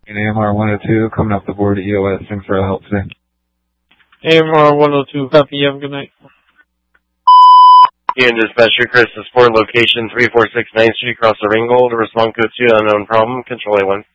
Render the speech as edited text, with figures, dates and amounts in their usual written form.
AMR 102, coming off the board to EOS. Thanks for the help today. AMR 102, copy. Have a good night. Here in Dispatcher, Chris, support location 346 9th Street, across the Ringgold. Respond code 2, unknown problem. Control A1.